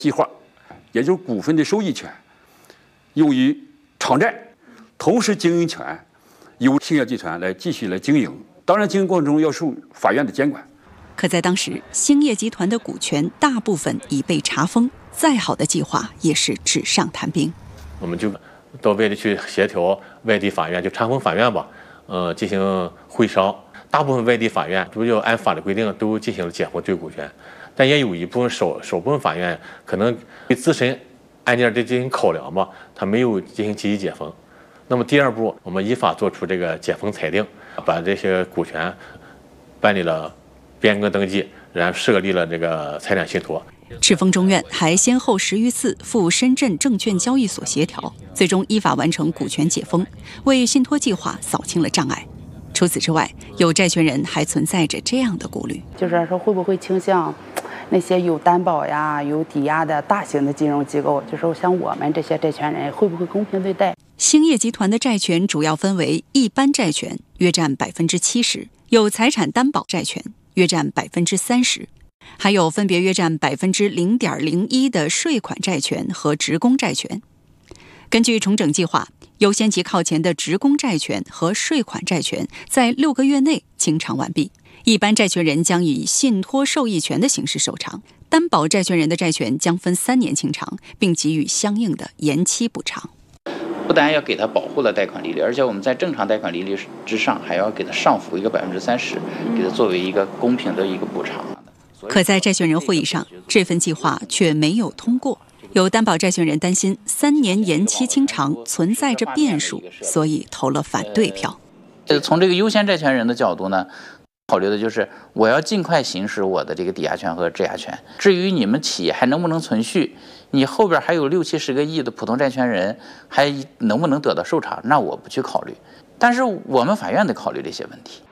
计划，也就是股份的收益权，用于偿债，同时经营权由兴业集团来继续来经营。当然，经营过程中要受法院的监管。 可在当时，兴业集团的股权大部分已被查封，再好的计划也是纸上谈兵。 我们就到外地去协调外地法院，就长丰法院吧，进行会商。大部分外地法院都要按法律规定都进行了解封对股权，但也有一部分少部分法院可能对自身案件的进行考量吧，他没有进行积极解封。那么第二步，我们依法作出这个解封裁定，把这些股权办理了变更登记，然后设立了这个财产信托。 赤峰中院还先后10余次赴深圳证券交易所协调，最终依法完成股权解封，为信托计划扫清了障碍。除此之外，有债权人还存在着这样的顾虑， 就是说会不会倾向那些有担保呀、有抵押的大型的金融机构，就是像我们这些债权人会不会公平对待？ 兴业集团的债权主要分为一般债权，约占70%，有财产担保债权，约占30%，还有分别约占0.01%的税款债权和职工债权。根据重整计划，优先级靠前的职工债权和税款债权在6个月内清偿完毕，一般债权人将以信托受益权的形式受偿，担保债权人的债权将分3年清偿，并给予相应的延期补偿。 不但要给他保护了贷款利率，而且我们在正常贷款利率之上还要给他上浮一个30%，给他作为一个公平的一个补偿。 可在债权人会议上，这份计划却没有通过。有担保债权人担心3年延期清偿存在着变数，所以投了反对票。 从这个优先债权人的角度呢，考虑的就是我要尽快行使我的这个抵押权和质押权。至于你们企业还能不能存续，你后边还有60-70个亿的普通债权人还能不能得到受偿，那我不去考虑。但是我们法院得考虑这些问题。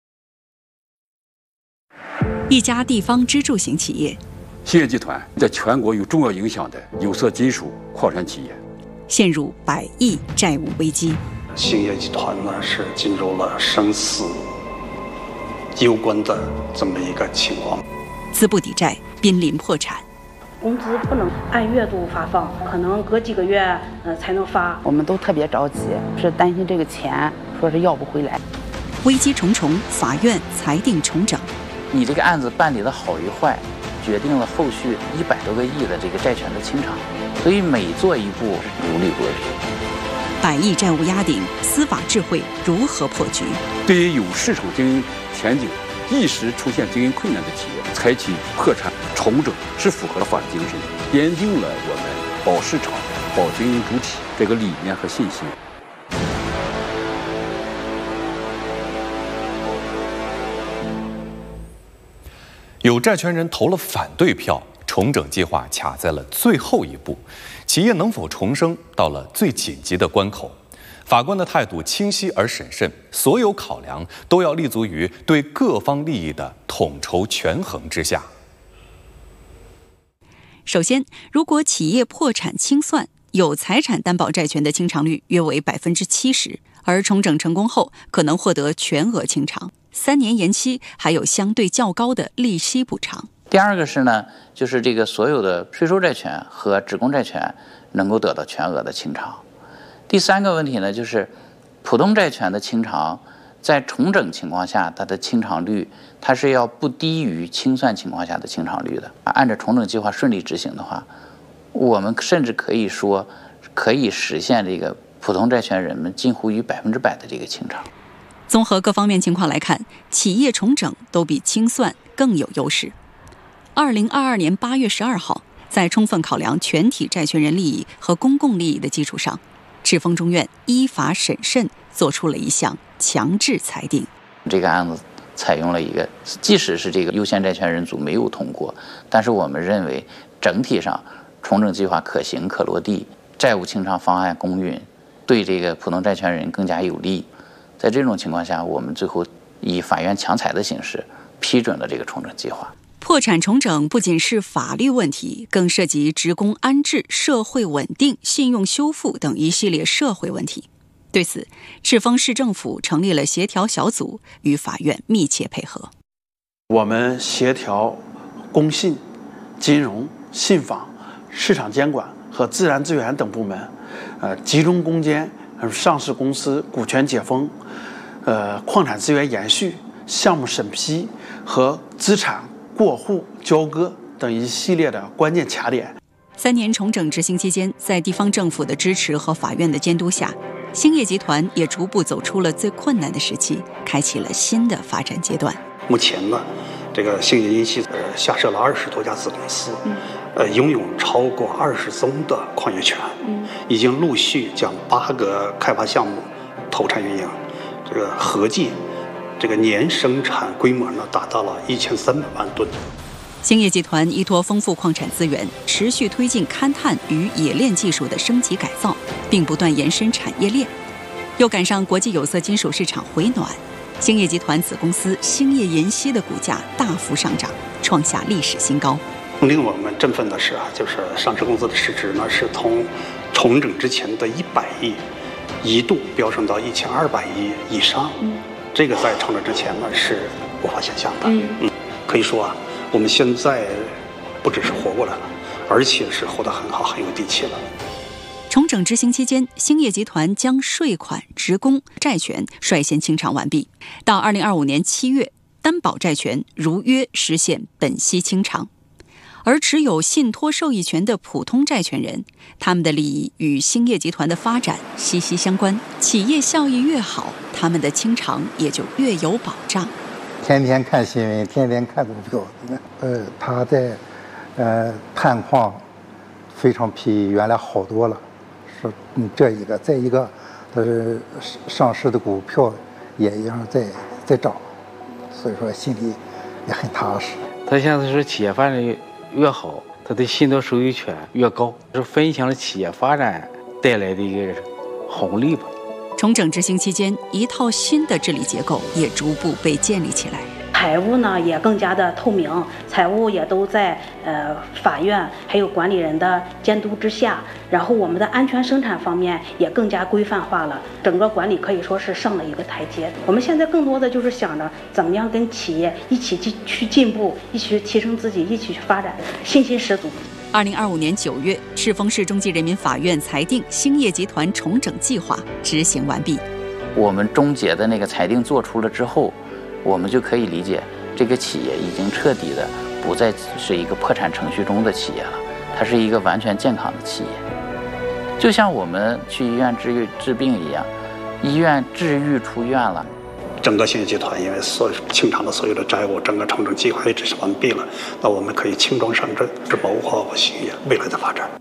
一家地方支柱型企业， 兴业集团在全国有重要影响的有色金属矿产企业， 陷入100亿债务危机。 兴业集团呢是进入了生死攸关的这么一个情况， 资不抵债，濒临破产。 工资不能按月度发放，可能隔几个月才能发。 我们都特别着急，是担心这个钱说是要不回来。 危机重重，法院裁定重整。 你这个案子办理的好与坏，决定了后续100多个亿的这个债权的清偿，所以每做一步如履薄冰。 100亿债务压顶，司法智慧如何破局？ 对于有市场经营前景、一时出现经营困难的企业，采取破产重整是符合法治精神，奠定了我们保市场、保经营主体这个理念和信心。 有债权人投了反对票，重整计划卡在了最后一步，企业能否重生到了最紧急的关口。法官的态度清晰而审慎，所有考量都要立足于对各方利益的统筹权衡之下。 首先，如果企业破产清算，有财产担保债权的清偿率约为70%，而重整成功后可能获得全额清偿，3年延期，还有相对较高的利息补偿。 第二个是呢，就是这个所有的税收债权和职工债权能够得到全额的清偿。第三个问题呢，就是普通债权的清偿，在重整情况下，它的清偿率它是要不低于清算情况下的清偿率的。按照重整计划顺利执行的话，我们甚至可以说可以实现这个普通债权人们近乎于100%的这个清偿。 综合各方面情况来看，企业重整都比清算更有优势。2022年8月12号，在充分考量全体债权人利益和公共利益的基础上，赤峰中院依法审慎作出了一项强制裁定。 这个案子采用了一个，即使是这个优先债权人组没有通过，但是我们认为整体上重整计划可行可落地，债务清偿方案公允，对这个普通债权人更加有利。在这种情况下，我们最后以法院强裁的形式批准了这个重整计划。 破产重整不仅是法律问题，更涉及职工安置、社会稳定、信用修复等一系列社会问题。对此，赤峰市政府成立了协调小组，与法院密切配合。 我们协调公信、金融、信访市场监管和自然资源等部门，集中攻坚上市公司股权解封、矿产资源延续、项目审批和资产过户交割等一系列的关键卡点。 3年重整执行期间，在地方政府的支持和法院的监督下，兴业集团也逐步走出了最困难的时期，开启了新的发展阶段。 目前呢，这个兴业银溪下设了20多家子公司，拥有超过20宗的矿业权，已经陆续将8个开发项目投产运营，这个合计这个年生产规模呢达到了1300万吨。 兴业集团依托丰富矿产资源，持续推进勘探与冶炼技术的升级改造，并不断延伸产业链。又赶上国际有色金属市场回暖，兴业集团子公司兴业银溪的股价大幅上涨，创下历史新高。 令我们振奋的是就是上市公司的市值呢是从重整之前的100亿，一度飙升到1200亿以上。这个在重整之前呢是无法想象的。可以说我们现在不只是活过来了，而且是活得很好，很有底气了。 重整执行期间，兴业集团将税款、职工债权率先清偿完毕。到2025年7月，担保债权如约实现本息清偿。而持有信托受益权的普通债权人，他们的利益与兴业集团的发展息息相关。企业效益越好，他们的清偿也就越有保障。 天天看新闻，天天看股票，他在探矿非常比原来好多了。说这一个，再一个，上市的股票也一样在涨，所以说心里也很踏实。 他现在是企业发展越好，他的信托收益权越高，是分享了企业发展带来的一个红利吧。 重整执行期间，一套新的治理结构也逐步被建立起来。 财务呢也更加的透明，财务也都在法院还有管理人的监督之下，然后我们的安全生产方面也更加规范化了，整个管理可以说是上了一个台阶。我们现在更多的就是想着怎么样跟企业一起去进步，一起提升自己，一起去发展，信心十足。 2025年9月，赤峰市中级人民法院裁定兴业集团重整计划执行完毕。 我们终结的那个裁定做出了之后，我们就可以理解，这个企业已经彻底的不再是一个破产程序中的企业了，它是一个完全健康的企业。就像我们去医院治病一样，医院治愈出院了。 整个兴业集团因为清偿的所有的债务，整个重整计划也执行完毕了，那我们可以轻装上阵，谋划我兴业未来的发展。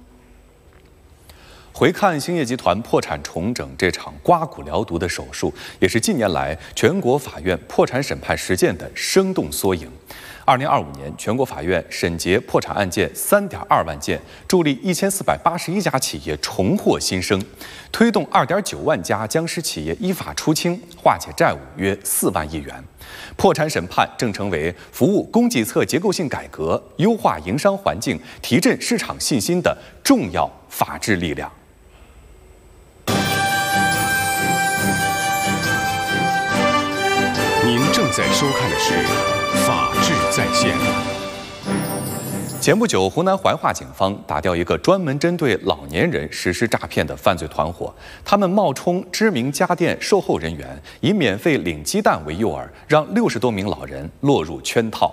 回看兴业集团破产重整这场刮骨疗毒的手术，也是近年来全国法院破产审判实践的生动缩影。2025年，全国法院审结破产案件3.2万件，助力1481家企业重获新生，推动2.9万家僵尸企业依法出清，化解债务约4万亿元。破产审判正成为服务供给侧结构性改革、优化营商环境、提振市场信心的重要法治力量。 您正在收看的是《法治在线》。 前不久，湖南怀化警方打掉一个专门针对老年人实施诈骗的犯罪团伙，他们冒充知名家电售后人员，以免费领鸡蛋为诱饵，让60多名老人落入圈套。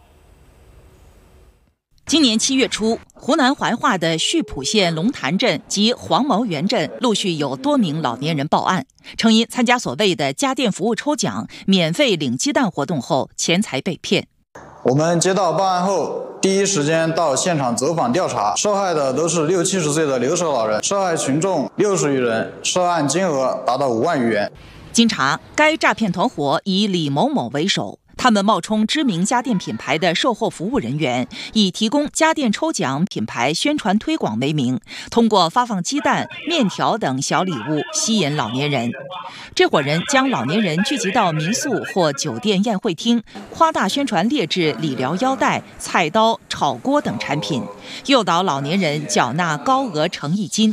今年7月初，湖南怀化的溆浦县龙潭镇及黄毛源镇陆续有多名老年人报案，称因参加所谓的家电服务抽奖、免费领鸡蛋活动后，钱财被骗。 我们接到报案后，第一时间到现场走访调查，受害的都是60、70岁的留守老人，受害群众60余人，涉案金额达到5万余元。 经查，该诈骗团伙以李某某为首。他们冒充知名家电品牌的售后服务人员，以提供家电抽奖、品牌宣传推广为名，通过发放鸡蛋、面条等小礼物吸引老年人。这伙人将老年人聚集到民宿或酒店宴会厅，夸大宣传劣质理疗腰带、菜刀、炒锅等产品，诱导老年人缴纳高额诚意金。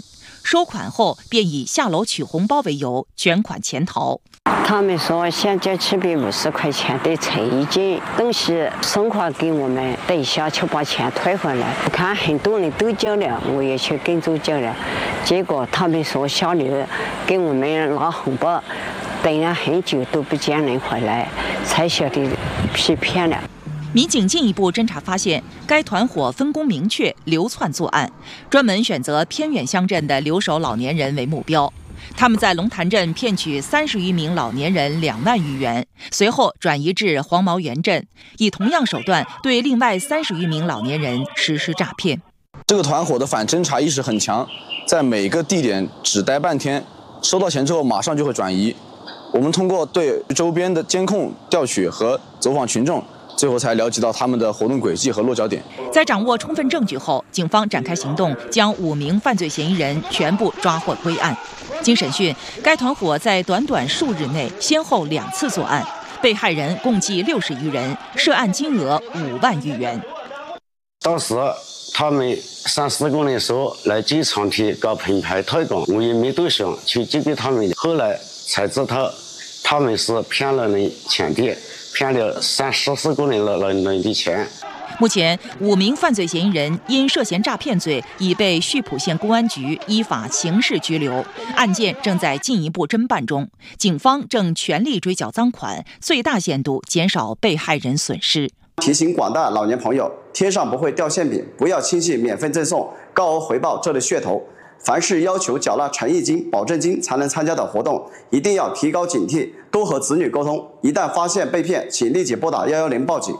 收款后便以下楼取红包为由卷款潜逃。 他们说想交750块钱的1件东西送货给我们，等一下就把钱退回来。我看很多人都交了，我也去跟着交了。结果他们说下楼给我们拿红包，等了很久都不见人回来，才晓得被骗了。 民警进一步侦查发现，该团伙分工明确，流窜作案，专门选择偏远乡镇的留守老年人为目标。他们在龙潭镇骗取30余名老年人2万余元，随后转移至黄毛源镇，以同样手段对另外30余名老年人实施诈骗。 这个团伙的反侦查意识很强，在每个地点只待半天，收到钱之后马上就会转移。我们通过对周边的监控调取和走访群众，最后才了解到他们的活动轨迹和落脚点。 在掌握充分证据后，警方展开行动，将5名犯罪嫌疑人全部抓获归案。经审讯，该团伙在短短数日内先后2次作案，被害人共计60余人，涉案金额5万余元。 当时他们3、4个人说来机场去搞品牌推广，我也没多想去接给他们。后来才知道他们是骗了人钱的，骗了3、14个人的钱。 目前5名犯罪嫌疑人因涉嫌诈骗罪已被溆浦县公安局依法刑事拘留，案件正在进一步侦办中。警方正全力追缴赃款，最大限度减少被害人损失。 提醒广大老年朋友，天上不会掉馅饼，不要轻信免费赠送、高额回报这类噱头。凡是要求缴纳诚意金、保证金才能参加的活动，一定要提高警惕，多和子女沟通。一旦发现被骗，请立即拨打110报警。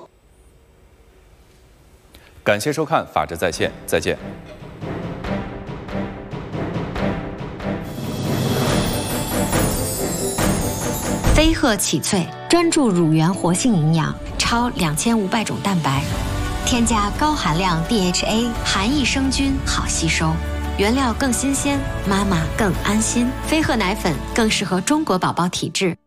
感谢收看《法治在线》，再见。 飞鹤启萃专注乳源活性营养，超2500种蛋白，添加高含量 DHA， 含益生菌，好吸收。原料更新鲜，妈妈更安心。飞鹤奶粉更适合中国宝宝体质。